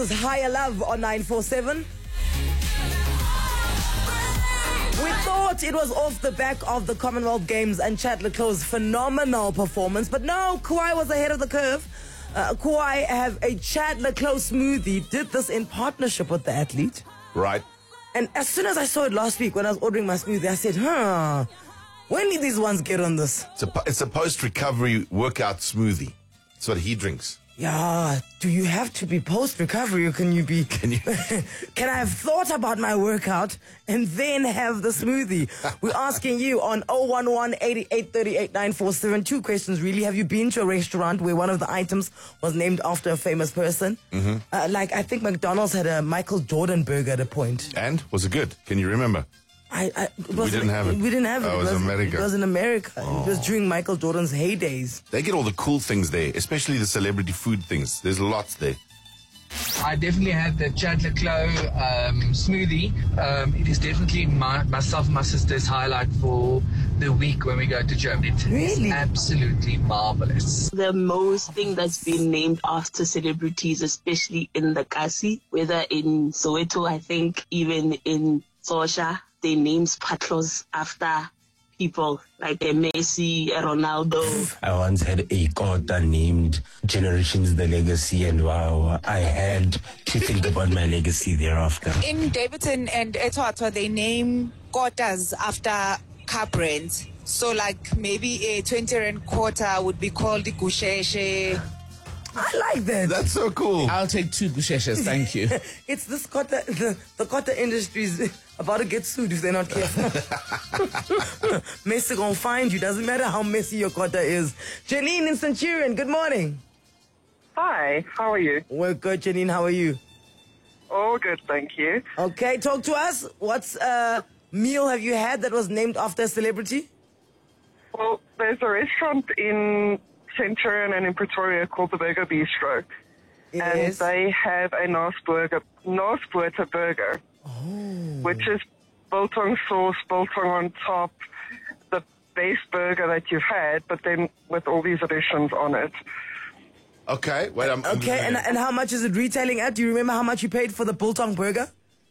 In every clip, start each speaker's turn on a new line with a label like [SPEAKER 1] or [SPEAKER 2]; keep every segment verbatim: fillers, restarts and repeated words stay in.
[SPEAKER 1] Higher Love on nine four seven. We thought it was off the back of the Commonwealth Games and Chad le Clos' phenomenal performance, but no, Kauai was ahead of the curve. Uh, Kauai have a Chad le Clos smoothie, did this in partnership with the athlete.
[SPEAKER 2] Right.
[SPEAKER 1] And as soon as I saw it last week when I was ordering my smoothie, I said, huh, when did these ones get on this?
[SPEAKER 2] It's a, it's a post-recovery workout smoothie. That's what he drinks.
[SPEAKER 1] Yeah, do you have to be post-recovery or can you be...
[SPEAKER 2] Can you?
[SPEAKER 1] Can I have thought about my workout and then have the smoothie? We're asking you on oh one one, eight eight three eight, nine four seven. Two questions, really. Have you been to a restaurant where one of the items was named after a famous person?
[SPEAKER 2] Mm-hmm.
[SPEAKER 1] Uh, like, I think McDonald's had a Michael Jordan burger at a point.
[SPEAKER 2] And? Was it good? Can you remember?
[SPEAKER 1] I, I, it
[SPEAKER 2] We
[SPEAKER 1] wasn't-
[SPEAKER 2] didn't have it.
[SPEAKER 1] We didn't have it.
[SPEAKER 2] Oh, it was America.
[SPEAKER 1] It was in America.
[SPEAKER 2] Oh.
[SPEAKER 1] It was during Michael Jordan's heydays.
[SPEAKER 2] They get all the cool things there, especially the celebrity food things. There's lots there.
[SPEAKER 3] I definitely had the Chad le Clos um, smoothie. Um, it is definitely my, myself and my sister's highlight for the week when we go to Germany. It
[SPEAKER 1] Really?
[SPEAKER 3] is absolutely marvelous.
[SPEAKER 4] The most thing that's been named after celebrities, especially in the Kasi, whether in Soweto, I think even in Sosha, they names patlos after people like a Messi, a Ronaldo.
[SPEAKER 5] I once had a kota named Generations the Legacy, and wow, I had to think about my legacy thereafter.
[SPEAKER 6] In Davidson and Etwatwa, they name quarters after car brands. So, like, maybe a twenty rand quarter would be called the Gusheshe.
[SPEAKER 1] I like that.
[SPEAKER 2] That's so cool.
[SPEAKER 7] I'll take two busheshes, thank you.
[SPEAKER 1] It's this Kota, the, the Kota industry is about to get sued if they're not careful. Messi gonna find you. Doesn't matter how messy your Kota is. Janine in Centurion, good morning.
[SPEAKER 8] Hi, how are you?
[SPEAKER 1] We're good, Janine. How are you?
[SPEAKER 8] All good, thank you.
[SPEAKER 1] Okay, talk to us. What's a meal have you had that was named after a celebrity?
[SPEAKER 8] Well, there's a restaurant in Centurion and in Pretoria called the Burger Bistro.
[SPEAKER 1] Yes.
[SPEAKER 8] And they have a Naasburger, Naasburger burger,
[SPEAKER 1] Oh.
[SPEAKER 8] which is biltong sauce, biltong on top, the base burger that you've had, but then with all these additions on it.
[SPEAKER 2] Okay, wait, I'm... I'm
[SPEAKER 1] Okay, and, and how much is it retailing at? Do you remember how much you paid for the biltong burger?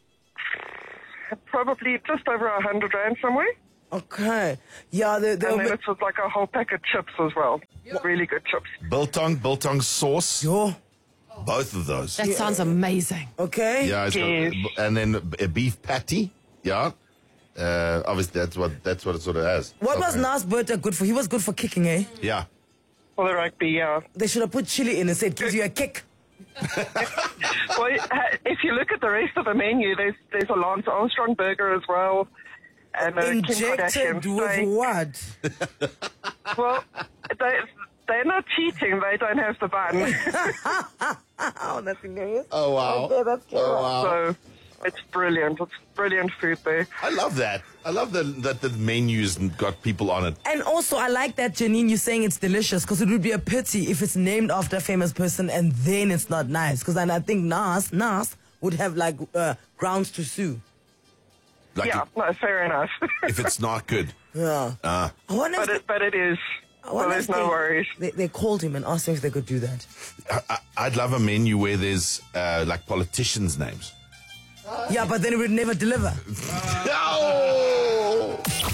[SPEAKER 8] Probably just over a hundred rand somewhere.
[SPEAKER 1] Okay. Yeah, the, the,
[SPEAKER 8] And then it's with like a whole pack of chips as well. Really good chips.
[SPEAKER 2] Biltong, biltong sauce.
[SPEAKER 1] Yo.
[SPEAKER 2] Both of those.
[SPEAKER 9] That sounds amazing.
[SPEAKER 1] Okay.
[SPEAKER 2] Yeah, it's
[SPEAKER 8] Yes.
[SPEAKER 2] got, and then a beef patty. Yeah. Uh, obviously, that's what that's what it sort of has.
[SPEAKER 1] What was
[SPEAKER 2] Okay.
[SPEAKER 1] Naasburger good for? He was good for kicking, eh?
[SPEAKER 2] Yeah.
[SPEAKER 8] For the rugby, yeah.
[SPEAKER 1] They should have put chili in and said, gives you a kick.
[SPEAKER 8] Well, if you look at the rest of the menu, there's there's a Lance Armstrong burger as well. And a Kim
[SPEAKER 1] Injected
[SPEAKER 8] Kardashian
[SPEAKER 1] with
[SPEAKER 8] steak.
[SPEAKER 1] what?
[SPEAKER 8] Well, they, they're not cheating. They don't have the bun.
[SPEAKER 1] Oh, that's hilarious.
[SPEAKER 2] Oh, wow.
[SPEAKER 1] Okay, that's clever.
[SPEAKER 2] Oh, wow.
[SPEAKER 8] So it's brilliant. It's brilliant food there.
[SPEAKER 2] I love that. I love that, that the menu's got people on it.
[SPEAKER 1] And also, I like that, Janine, you're saying it's delicious, because it would be a pity if it's named after a famous person and then it's not nice. Because I think Nas, Nas would have, like, uh, grounds to sue.
[SPEAKER 2] Like
[SPEAKER 8] Yeah, no, fair enough.
[SPEAKER 2] if it's not good.
[SPEAKER 1] Yeah.
[SPEAKER 2] Uh,
[SPEAKER 1] I wonder
[SPEAKER 8] but
[SPEAKER 1] if,
[SPEAKER 8] it, but it is.
[SPEAKER 1] I
[SPEAKER 8] So
[SPEAKER 1] wonder
[SPEAKER 8] there's
[SPEAKER 1] if
[SPEAKER 8] no
[SPEAKER 1] they,
[SPEAKER 8] worries.
[SPEAKER 1] They, they called him and asked him if they could do that.
[SPEAKER 2] I, I- I'd love a menu where there's uh, like politicians' names.
[SPEAKER 1] Yeah, but then it would never deliver.
[SPEAKER 2] No!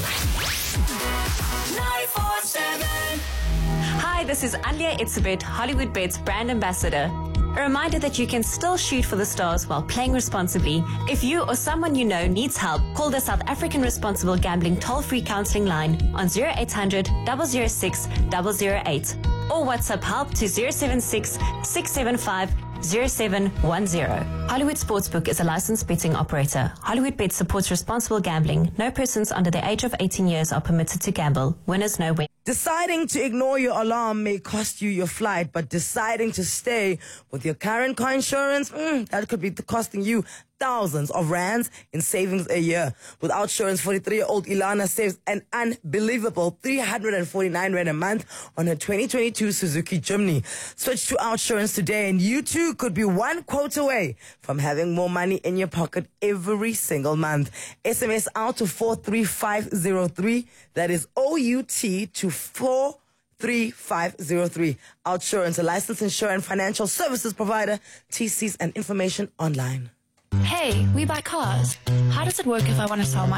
[SPEAKER 10] nine four seven.
[SPEAKER 11] Hi, this is Alia Itzebet, Hollywood Bets brand ambassador. A reminder that you can still shoot for the stars while playing responsibly. If you or someone you know needs help, call the South African Responsible Gambling toll-free counseling line on zero eight hundred, zero zero six, zero zero eight or WhatsApp help to zero seven six, six seven five, zero seven one zero. Hollywood Sportsbook is a licensed betting operator. Hollywood Bet supports responsible gambling. No persons under the age of eighteen years are permitted to gamble. Winners no win.
[SPEAKER 1] Deciding to ignore your alarm may cost you your flight, but deciding to stay with your current car insurance, mm, that could be costing you thousands of rands in savings a year. With Outsurance, forty-three-year-old Ilana saves an unbelievable three hundred forty-nine rand a month on her twenty twenty-two Suzuki Jimny. Switch to Outsurance today and you too could be one quote away from having more money in your pocket every single month. S M S out to four three five zero three. That is O U T to four three five zero three. Outsurance, a licensed insurer and financial services provider. T Cs and information online.
[SPEAKER 9] Hey, we buy cars. How does it work if I want to sell my